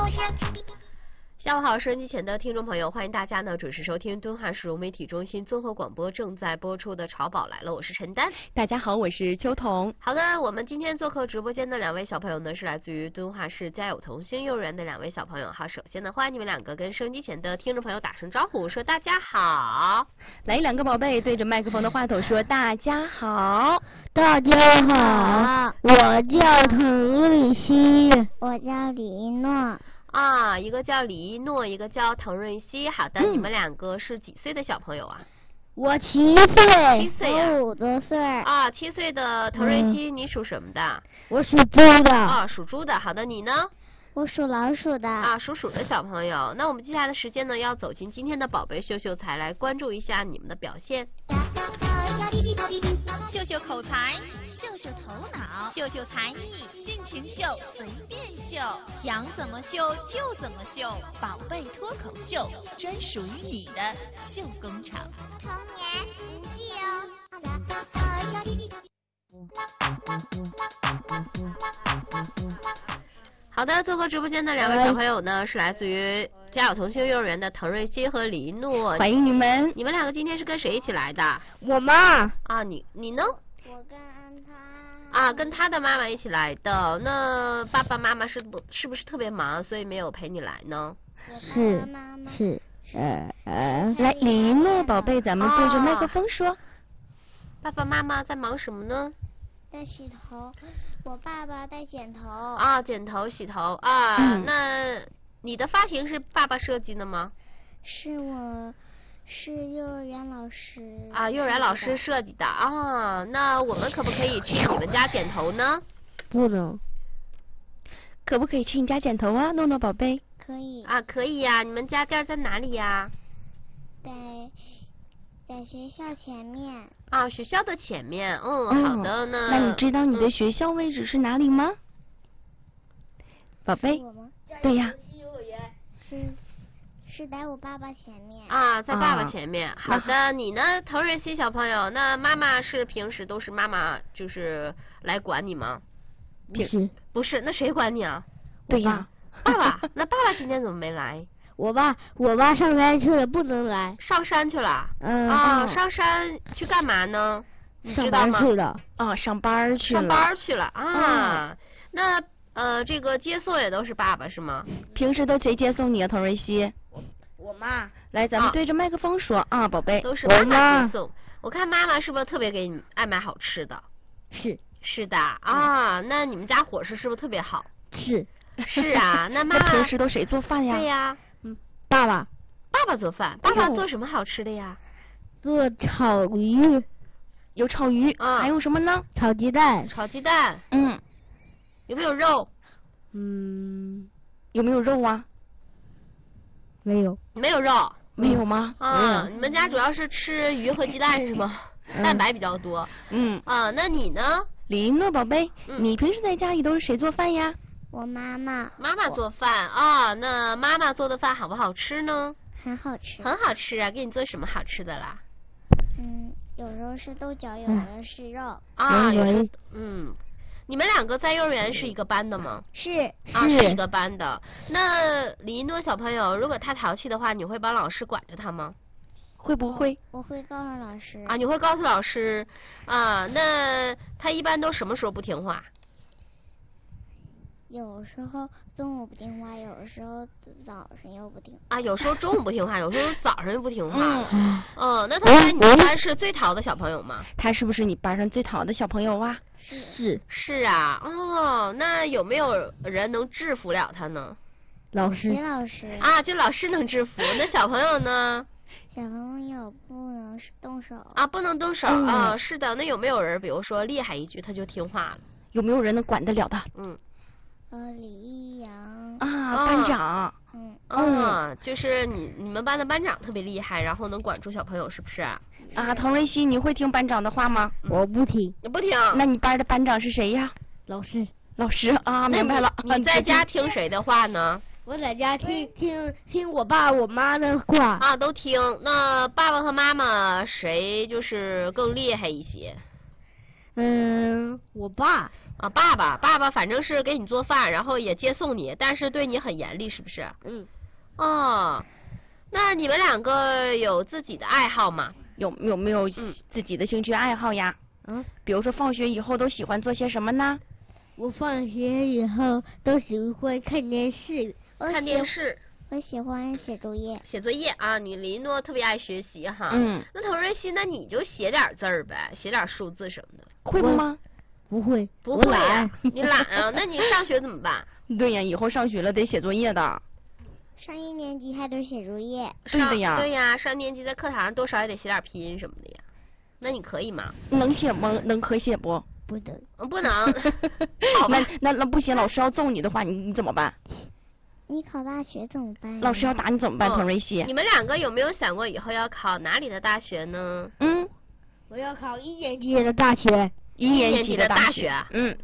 下午好，收音机前的听众朋友，欢迎大家呢准时收听敦化市融媒体中心综合广播正在播出的《潮宝来了》，我是陈丹。 大家好，我是秋彤。 好的，我们今天做客直播间的两位小朋友呢，是来自于敦化市家有童心幼儿园的两位小朋友。好，首先呢，欢迎你们两个跟收音机前的听众朋友打声招呼，说大家好。 来，两个宝贝对着麦克风的话筒说大家好。 大家好，我叫滕瑞希，我叫李一诺。 啊，一个叫李一诺，一个叫滕瑞希。好的，你们两个是几岁的小朋友啊？ 我7岁 ，7岁呀 ，5多岁。 啊，7岁的滕瑞希，你属什么的？ 我属猪的。 啊，属猪的。好的，你呢？ 我属老鼠的。 啊，属鼠的小朋友。那我们接下来的时间呢，要走进今天的宝贝秀秀才，来关注一下你们的表现。 秀秀口才，秀秀头脑，秀秀才艺，尽情秀，随便秀，想怎么秀就怎么秀，宝贝脱口秀，专属于你的秀工厂。 童言无忌好的，做客直播间的两位小朋友呢，是来自于家有童心幼儿园的滕瑞希和李一诺。 欢迎你们。 你们两个今天是跟谁一起来的？ 我妈。 啊，你呢？ 我跟他。 啊，跟他的妈妈一起来的。那爸爸妈妈是不是特别忙，所以没有陪你来呢？ 是。 来，李一诺宝贝，咱们对着麦克风说。 爸爸妈妈在忙什么呢？ 在洗头，我爸爸在剪头。 啊，剪头、洗头啊。那你的发型是爸爸设计的吗？ 是幼儿园老师。 啊，幼儿园老师设计的啊。那我们可不可以去你们家剪头呢？ 不能。 可不可以去你家剪头啊，诺诺宝贝？ 可以。 啊，可以呀。你们家店在哪里呀？ 在学校前面。 啊，学校的前面。好的呢。 那你知道你的学校位置是哪里吗？宝贝。对呀。 是在我爸爸前面。 啊，在爸爸前面。好的，你呢，滕瑞希小朋友？那妈妈是平时都是妈妈就是来管你吗？不是，那谁管你啊？ 对呀。 爸爸。那爸爸今天怎么没来？ 我爸上山去了，不能来。 上山去了。上山去干嘛呢？你知道吗？ 上班去了。 上班去了。 上班去了啊。那这个接送也都是爸爸是吗？ 平时都谁接送你啊，滕瑞希？ 我妈。 来，咱们对着麦克风说啊，宝贝。 都是妈妈接送。我看妈妈是不是特别给你爱买好吃的？是的啊。那你们家伙食是不是特别好？是啊。那妈妈平时都谁做饭呀？ 对呀。 爸爸做饭。爸爸做什么好吃的呀？ 做炒鱼。 有炒鱼。还有什么呢？ 炒鸡蛋。 有没有肉？ 有没有肉啊？ 没有。 没有肉。 没有吗？ 你们家主要是吃鱼和鸡蛋是吗？蛋白比较多。那你呢？ 李一诺宝贝，你平时在家里都是谁做饭呀？ 我妈妈。 妈妈做饭啊。那妈妈做的饭好不好吃呢？ 很好吃。 很好吃啊。给你做什么好吃的啦？ 有时候是豆角，有时候是肉。 有时候你们两个在幼儿园是一个班的吗？ 是一个班的。那李一诺小朋友，如果他淘气的话，你会帮老师管着他吗？ 会不会？ 我会告诉老师。 啊，你会告诉老师啊？那他一般都什么时候不听话？ 有时候中午不听话，有时候早上又不听话。 啊，有时候中午不听话，有时候早上又不听话。那他在你们班是最淘的小朋友吗？ 他是不是你班上最淘的小朋友啊？ 是啊。那有没有人能制服了他呢？ 老师。 啊，就老师能制服。那小朋友呢？ 小朋友不能动手。 啊，不能动手。是的。那有没有人，比如说厉害一句他就听话了？ 有没有人能管得了他？ 李一阳。 班长。 就是你们班的班长特别厉害，然后能管住小朋友，是不是？ 滕瑞希，你会听班长的话吗？ 我不听。 你不听？ 那你班的班长是谁呀？ 老师啊，明白了。 你在家听谁的话呢？ 我在家听我爸我妈的话。 啊，都听。那爸爸和妈妈谁就是更厉害一些？ 我爸。 啊，爸爸反正是给你做饭，然后也接送你，但是对你很严厉，是不是？ 嗯。 哦，那你们两个有自己的爱好吗？ 有没有自己的兴趣爱好呀？比如说放学以后都喜欢做些什么呢？ 我放学以后都喜欢看电视。 看电视。 我喜欢写作业。 写作业啊，你黎诺特别爱学习哈。那童瑞希，那你就写点字儿呗，写点数字什么的。 会吗？ 不会， 不会呀。你懒啊？那你上学怎么办？ 对呀，以后上学了得写作业的。 上1年级还得写作业。 对的呀。 对呀，上年级在课堂上多少也得写点拼音什么的呀。那你可以吗？ 能写吗？能可写不？ 不能。 不能。好吧。 那不行，老师要揍你的话，你怎么办？ 你考大学怎么办？ 老师要打你怎么办？童瑞希。 你们两个有没有想过以后要考哪里的大学呢？ 我要考1年级的大学。 1年级的大学。